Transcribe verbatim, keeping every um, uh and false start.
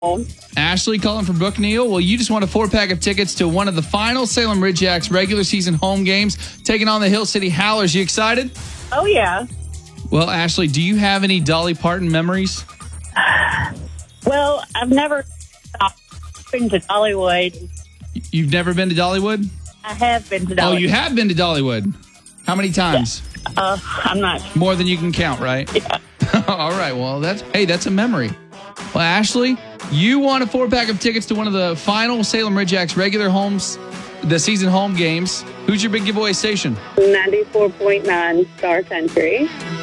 Ashley calling from Brookneal. Well, you just won a four-pack of tickets to one of the final Salem Ridgeacs regular season home games, taking on the Hill City Howlers. You excited? Oh, yeah. Well, Ashley, do you have any Dolly Parton memories? Well, I've never been to Dollywood. You've never been to Dollywood? I have been to Dollywood. Oh, you have been to Dollywood. How many times? Yeah. Uh, I'm not. More than you can count, right? Yeah. All right. Well, that's hey, that's a memory. Well, Ashley, you won a four-pack of tickets to one of the final Salem Ridgeacs regular homes, the season home games. Who's your big giveaway station? ninety-four point nine Star Country.